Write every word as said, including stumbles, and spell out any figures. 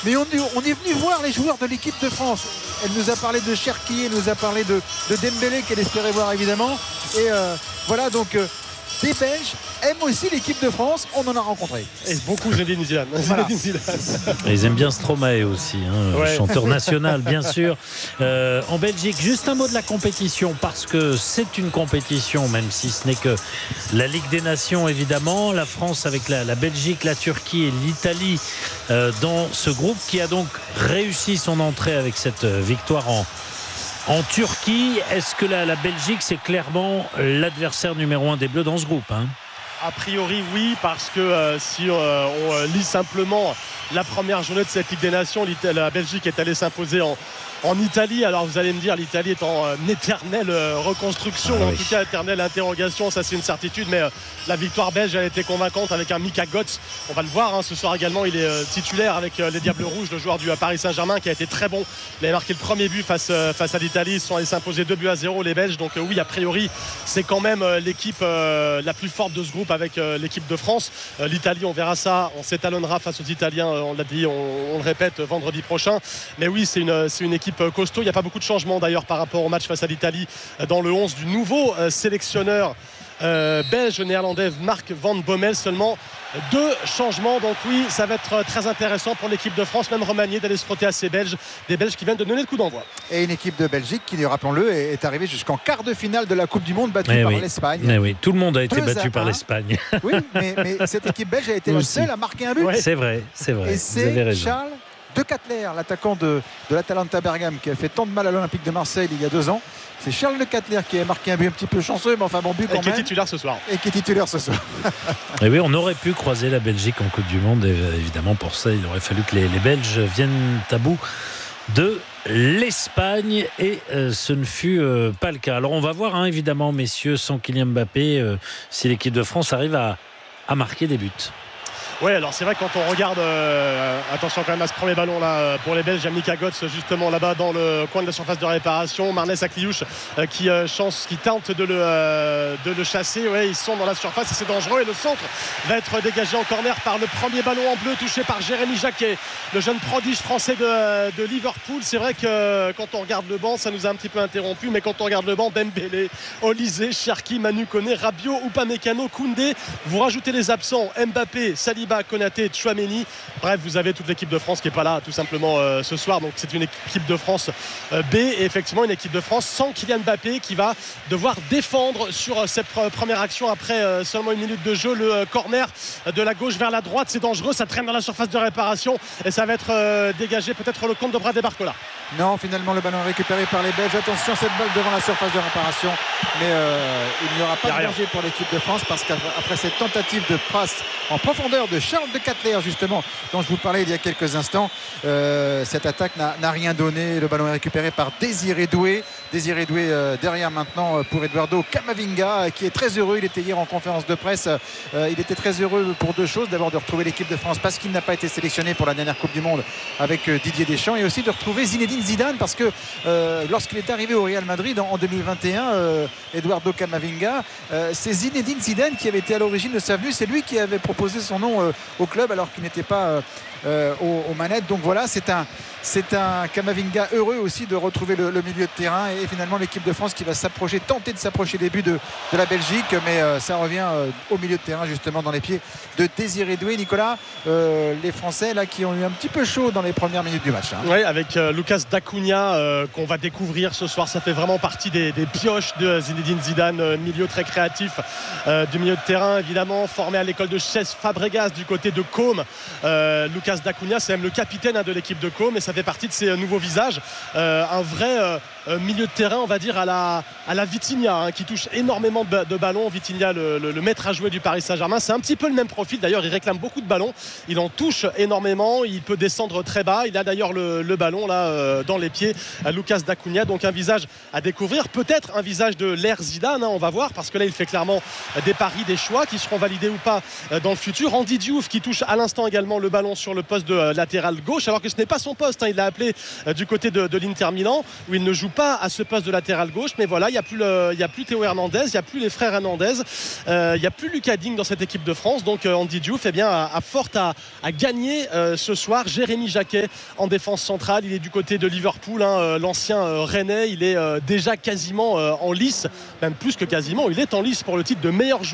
mais on, on est venu voir les joueurs de l'équipe de France. Elle nous a parlé de Cherki, elle nous a parlé de, de Dembélé qu'elle espérait voir évidemment. Et euh, voilà donc euh, des Belges aiment aussi l'équipe de France, on en a rencontré. Et beaucoup Zinedine Zidane. Voilà. Ils aiment bien Stromae aussi, hein, ouais. chanteur national bien sûr. Euh, en Belgique, juste un mot de la compétition, parce que c'est une compétition, même si ce n'est que la Ligue des Nations évidemment. La France avec la, la Belgique, la Turquie et l'Italie euh, dans ce groupe qui a donc réussi son entrée avec cette victoire en En Turquie. Est-ce que la, la Belgique, c'est clairement l'adversaire numéro un des Bleus dans ce groupe, hein? A priori oui, parce que euh, si euh, on euh, lit simplement la première journée de cette Ligue des Nations, la Belgique est allée s'imposer en, en Italie. Alors vous allez me dire, l'Italie est en euh, éternelle euh, reconstruction, ah, en oui. tout cas éternelle interrogation, ça c'est une certitude, mais euh, la victoire belge a été convaincante avec un Mika Götze. On va le voir, hein, ce soir également il est euh, titulaire avec euh, les Diables Rouges, le joueur du euh, Paris Saint-Germain qui a été très bon. Il a marqué le premier but face, euh, face à l'Italie. Ils sont allés s'imposer deux buts à zéro les Belges. Donc euh, oui, a priori c'est quand même euh, l'équipe euh, la plus forte de ce groupe avec euh, l'équipe de France. euh, L'Italie, on verra ça, on s'étalonnera face aux Italiens, euh, on l'a dit, on, on le répète, euh, vendredi prochain. Mais oui, c'est une, c'est une équipe euh, costaud. Il n'y a pas beaucoup de changements d'ailleurs par rapport au match face à l'Italie euh, dans le onze du nouveau euh, sélectionneur euh, belge néerlandais Mark van Bommel. Seulement deux changements, donc oui, ça va être très intéressant pour l'équipe de France, même remaniée, d'aller se frotter à ces Belges, des Belges qui viennent de donner le coup d'envoi. Et une équipe de Belgique qui, rappelons-le, est arrivée jusqu'en quart de finale de la Coupe du Monde, battue mais par oui. l'Espagne. Mais oui, tout le monde a été Deux battu à par un. l'Espagne. Oui, mais, mais cette équipe belge a été la seule à marquer un but. Ouais. C'est vrai, c'est vrai. Et c'est Charles De Catler, l'attaquant de, de l'Atalanta Bergame, qui a fait tant de mal à l'Olympique de Marseille il y a deux ans. C'est Charles De Catler qui a marqué un but un petit peu chanceux, mais enfin bon but quand et qui même. est titulaire ce soir. Et qui est titulaire ce soir. Et oui, on aurait pu croiser la Belgique en Coupe du Monde. Et évidemment, pour ça, il aurait fallu que les, les Belges viennent à bout de l'Espagne, et euh, ce ne fut euh, pas le cas. Alors on va voir, hein, évidemment, messieurs, sans Kylian Mbappé, euh, si l'équipe de France arrive à, à marquer des buts. Oui, alors c'est vrai que quand on regarde, euh, attention quand même à ce premier ballon là pour les Belges, il y a Mika Götze justement là-bas dans le coin de la surface de réparation. Marnès Akliouche euh, qui, euh, chance, qui tente de le, euh, de le chasser. Ouais, ils sont dans la surface et c'est dangereux. Et le centre va être dégagé en corner par le premier ballon en bleu touché par Jérémy Jacquet, le jeune prodige français de, de Liverpool. C'est vrai que quand on regarde le banc, ça nous a un petit peu interrompu, mais quand on regarde le banc, Dembélé, Olysée, Cherki, Manu Koné, Rabiot, Upamecano, Koundé, vous rajoutez les absents, Mbappé, Saliba, Konaté, Tchouaméni. Bref, vous avez toute l'équipe de France qui n'est pas là tout simplement euh, ce soir. Donc c'est une équipe de France euh, B, et effectivement une équipe de France sans Kylian Mbappé qui va devoir défendre sur euh, cette pr- première action après euh, seulement une minute de jeu. Le euh, corner de la gauche vers la droite, c'est dangereux, ça traîne dans la surface de réparation et ça va être euh, dégagé, peut-être le compte de bras débarque là. Non, finalement le ballon est récupéré par les Belges. Attention, cette balle devant la surface de réparation, mais euh, il n'y aura pas de danger pour l'équipe de France, parce qu'après cette tentative de passe en profondeur de Charles De Catler justement dont je vous parlais il y a quelques instants, euh, cette attaque n'a, n'a rien donné. Le ballon est récupéré par Désiré Doué Désiré Doué euh, derrière maintenant euh, pour Eduardo Camavinga, euh, qui est très heureux. Il était hier en conférence de presse, euh, il était très heureux pour deux choses: d'abord de retrouver l'équipe de France parce qu'il n'a pas été sélectionné pour la dernière Coupe du Monde avec euh, Didier Deschamps, et aussi de retrouver Zinedine Zidane, parce que euh, lorsqu'il est arrivé au Real Madrid en, en deux mille vingt et un, euh, Eduardo Camavinga, euh, c'est Zinedine Zidane qui avait été à l'origine de sa venue. C'est lui qui avait proposé son nom euh, au club alors qu'il n'était pas euh, euh, aux, aux manettes. Donc voilà, c'est un, c'est un Camavinga heureux aussi de retrouver le, le milieu de terrain, et, et finalement l'équipe de France qui va s'approcher, tenter de s'approcher des buts de, de la Belgique, mais euh, ça revient euh, au milieu de terrain justement dans les pieds de Désiré Doué. Nicolas, euh, les Français là qui ont eu un petit peu chaud dans les premières minutes du match, hein. Oui, avec euh, Lucas Dacunia euh, qu'on va découvrir ce soir. Ça fait vraiment partie des, des pioches de Zinedine Zidane, euh, milieu très créatif euh, du milieu de terrain, évidemment formé à l'école de Cesc Fabregas du côté de Côme. euh, Lucas Dacunia, c'est même le capitaine hein, de l'équipe de Côme, et ça fait partie de ses euh, nouveaux visages. euh, un vrai euh, euh, milieu de terrain, on va dire à la, à la Vitinha, hein, qui touche énormément de, de ballons. Vitinha, le, le, le maître à jouer du Paris Saint-Germain, c'est un petit peu le même profil. D'ailleurs, il réclame beaucoup de ballons, il en touche énormément, il peut descendre très bas. Il a d'ailleurs le, le ballon là euh, dans les pieds à Lucas Dacunia. Donc un visage à découvrir, peut-être un visage de l'ère Zidane, hein, on va voir, parce que là il fait clairement des paris, des choix qui seront validés ou pas dans le futur. Andy Diouf qui touche à l'instant également le ballon sur le le poste de euh, latéral gauche, alors que ce n'est pas son poste, hein. Il l'a appelé euh, du côté de, de l'Inter Milan, où il ne joue pas à ce poste de latéral gauche. Mais voilà, il n'y a plus le, il y a plus Théo Hernandez, il n'y a plus les frères Hernandez, euh, il n'y a plus Lucas Digne dans cette équipe de France. Donc euh, Andy Diouf, eh bien, a, a fort à, à gagner euh, ce soir. Jérémy Jacquet en défense centrale, il est du côté de Liverpool, hein, euh, l'ancien euh, Rennais. Il est euh, déjà quasiment euh, en lice, même plus que quasiment, il est en lice pour le titre de meilleur joueur